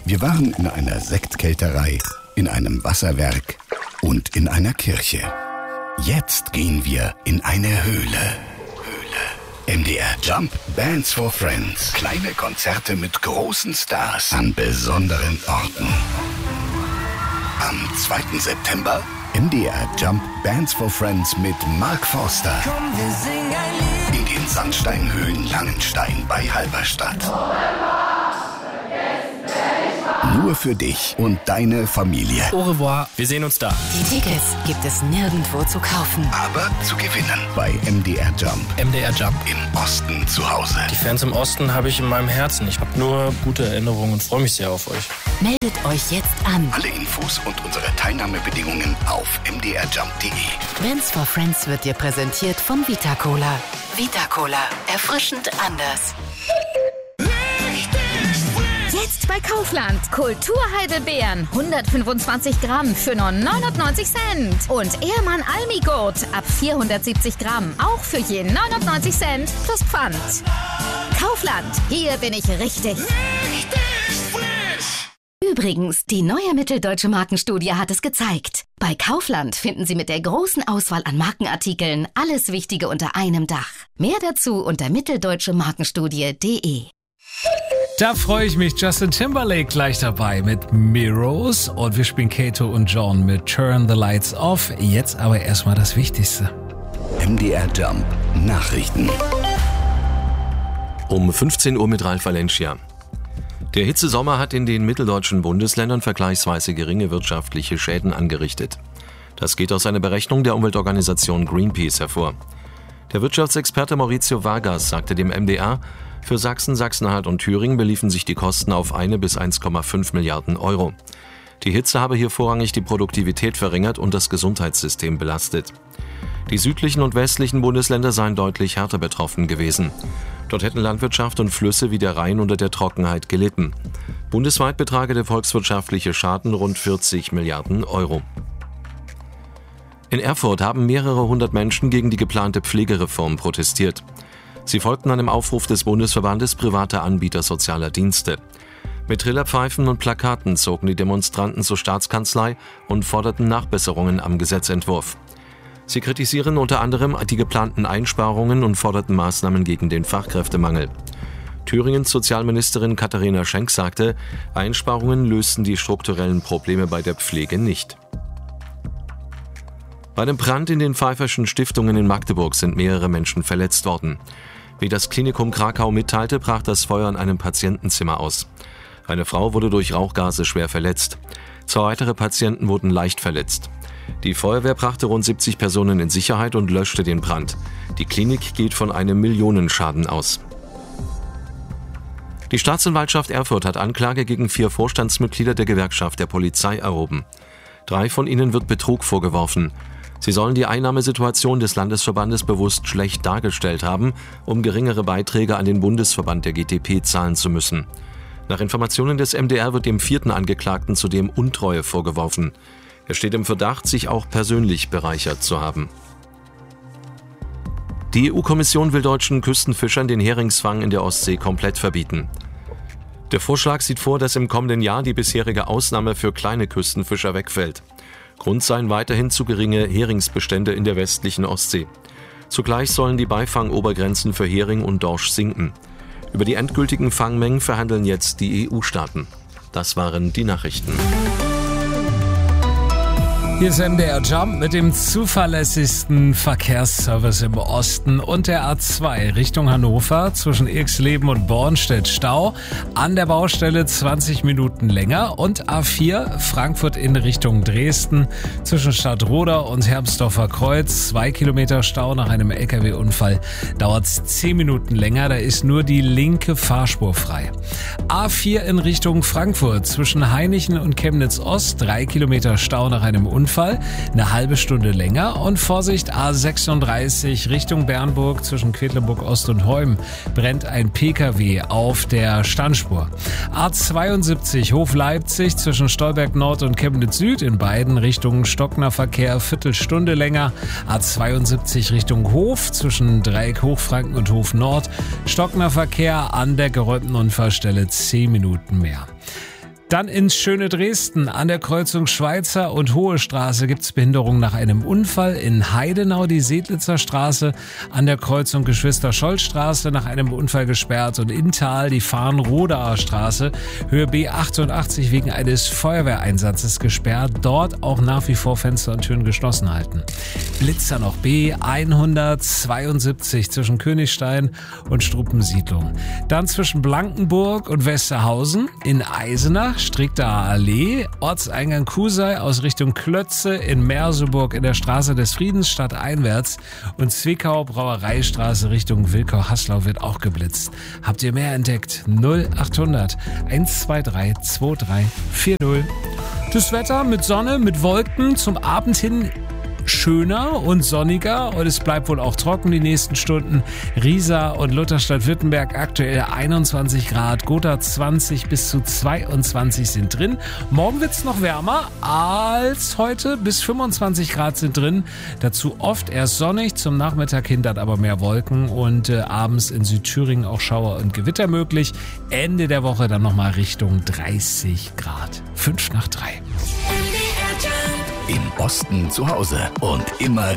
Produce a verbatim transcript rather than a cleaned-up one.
Wir waren in einer Sektkälterei, in einem Wasserwerk und in einer Kirche. Jetzt gehen wir in eine Höhle. M D R Jump Bands for Friends. Kleine Konzerte mit großen Stars an besonderen Orten. Am zweiten September M D R Jump Bands for Friends mit Mark Forster. Komm, wir singen ein Lied. In den Sandsteinhöhen Langenstein bei Halberstadt. Nur für dich und deine Familie. Au revoir, wir sehen uns da. Die Tickets gibt es nirgendwo zu kaufen. Aber zu gewinnen bei M D R Jump. M D R Jump. Im Osten zu Hause. Die Fans im Osten habe ich in meinem Herzen. Ich habe nur gute Erinnerungen und freue mich sehr auf euch. Meldet euch jetzt an. Alle Infos und unsere Teilnahmebedingungen auf m d r jump punkt d e. Bands for Friends wird dir präsentiert von Vita Cola. Vita Cola. Erfrischend anders. Jetzt bei Kaufland. Kulturheidelbeeren. hundertfünfundzwanzig Gramm für nur neunundneunzig Cent. Und Ehrmann Almigurt ab vierhundertsiebzig Gramm. Auch für je neunundneunzig Cent plus Pfand. Kaufland. Hier bin ich richtig. Richtig frisch. Übrigens, die neue Mitteldeutsche Markenstudie hat es gezeigt. Bei Kaufland finden Sie mit der großen Auswahl an Markenartikeln alles Wichtige unter einem Dach. Mehr dazu unter mitteldeutsche markenstudie punkt de. Da freue ich mich. Justin Timberlake gleich dabei mit Mirrors und wir spielen Kato und John mit Turn the Lights Off. Jetzt aber erstmal das Wichtigste. M D R Jump Nachrichten. Um fünfzehn Uhr mit Ralf Valencia. Der Hitzesommer hat in den mitteldeutschen Bundesländern vergleichsweise geringe wirtschaftliche Schäden angerichtet. Das geht aus einer Berechnung der Umweltorganisation Greenpeace hervor. Der Wirtschaftsexperte Maurizio Vargas sagte dem M D R, für Sachsen, Sachsen-Anhalt und Thüringen beliefen sich die Kosten auf eine bis eins Komma fünf Milliarden Euro. Die Hitze habe hier vorrangig die Produktivität verringert und das Gesundheitssystem belastet. Die südlichen und westlichen Bundesländer seien deutlich härter betroffen gewesen. Dort hätten Landwirtschaft und Flüsse wie der Rhein unter der Trockenheit gelitten. Bundesweit betrage der volkswirtschaftliche Schaden rund vierzig Milliarden Euro. In Erfurt haben mehrere hundert Menschen gegen die geplante Pflegereform protestiert. Sie folgten einem Aufruf des Bundesverbandes privater Anbieter sozialer Dienste. Mit Trillerpfeifen und Plakaten zogen die Demonstranten zur Staatskanzlei und forderten Nachbesserungen am Gesetzentwurf. Sie kritisieren unter anderem die geplanten Einsparungen und forderten Maßnahmen gegen den Fachkräftemangel. Thüringens Sozialministerin Katharina Schenk sagte, Einsparungen lösten die strukturellen Probleme bei der Pflege nicht. Bei dem Brand in den Pfeifferschen Stiftungen in Magdeburg sind mehrere Menschen verletzt worden. Wie das Klinikum Krakau mitteilte, brach das Feuer in einem Patientenzimmer aus. Eine Frau wurde durch Rauchgase schwer verletzt. Zwei weitere Patienten wurden leicht verletzt. Die Feuerwehr brachte rund siebzig Personen in Sicherheit und löschte den Brand. Die Klinik geht von einem Millionenschaden aus. Die Staatsanwaltschaft Erfurt hat Anklage gegen vier Vorstandsmitglieder der Gewerkschaft der Polizei erhoben. Drei von ihnen wird Betrug vorgeworfen. Sie sollen die Einnahmesituation des Landesverbandes bewusst schlecht dargestellt haben, um geringere Beiträge an den Bundesverband der G T P zahlen zu müssen. Nach Informationen des M D R wird dem vierten Angeklagten zudem Untreue vorgeworfen. Er steht im Verdacht, sich auch persönlich bereichert zu haben. Die E U-Kommission will deutschen Küstenfischern den Heringsfang in der Ostsee komplett verbieten. Der Vorschlag sieht vor, dass im kommenden Jahr die bisherige Ausnahme für kleine Küstenfischer wegfällt. Grund seien weiterhin zu geringe Heringsbestände in der westlichen Ostsee. Zugleich sollen die Beifangobergrenzen für Hering und Dorsch sinken. Über die endgültigen Fangmengen verhandeln jetzt die E U-Staaten. Das waren die Nachrichten. Hier ist M D R Jump mit dem zuverlässigsten Verkehrsservice im Osten und der A zwei Richtung Hannover zwischen Irxleben und Bornstedt Stau. An der Baustelle zwanzig Minuten länger und A vier Frankfurt in Richtung Dresden zwischen Stadtroda und Herbstdorfer Kreuz. Zwei Kilometer Stau nach einem L K W-Unfall. Dauert zehn Minuten länger, da ist nur die linke Fahrspur frei. A vier in Richtung Frankfurt zwischen Hainichen und Chemnitz Ost. Drei Kilometer Stau nach einem Unfall. Eine halbe Stunde länger und Vorsicht A sechsunddreißig Richtung Bernburg zwischen Quedlinburg Ost und Heum brennt ein P K W auf der Standspur. A zweiundsiebzig Hof Leipzig zwischen Stolberg Nord und Chemnitz Süd in beiden Richtungen stockender Verkehr, Viertelstunde länger. A zweiundsiebzig Richtung Hof zwischen Dreieck Hochfranken und Hof Nord stockender Verkehr, an der geräumten Unfallstelle zehn Minuten mehr. Dann ins schöne Dresden. An der Kreuzung Schweizer und Hohe Straße gibt's Behinderung nach einem Unfall. In Heidenau die Sedlitzer Straße. An der Kreuzung Geschwister-Scholl-Straße nach einem Unfall gesperrt. Und in Thal die Farnrodaer Straße, Höhe B achtundachtzig, wegen eines Feuerwehreinsatzes gesperrt. Dort auch nach wie vor Fenster und Türen geschlossen halten. Blitzer noch B hundertzweiundsiebzig zwischen Königstein und Struppensiedlung. Dann zwischen Blankenburg und Westerhausen. In Eisenach Strickdaer Allee, Ortseingang Kusei aus Richtung Klötze, in Merseburg in der Straße des Friedens stadteinwärts und Zwickau Brauereistraße Richtung Wilkau-Haslau wird auch geblitzt. Habt ihr mehr entdeckt? null achthundert eins zwei drei zwei drei vier null. Das Wetter mit Sonne, mit Wolken, zum Abend hin schöner und sonniger und es bleibt wohl auch trocken die nächsten Stunden. Riesa und Lutherstadt-Württemberg aktuell einundzwanzig Grad, Gotha zwanzig bis zu zweiundzwanzig sind drin. Morgen wird's noch wärmer als heute, bis fünfundzwanzig Grad sind drin. Dazu oft erst sonnig, zum Nachmittag hin dann aber mehr Wolken und äh, abends in Südthüringen auch Schauer und Gewitter möglich. Ende der Woche dann nochmal Richtung dreißig Grad. Fünf nach drei. Im Osten zu Hause und immer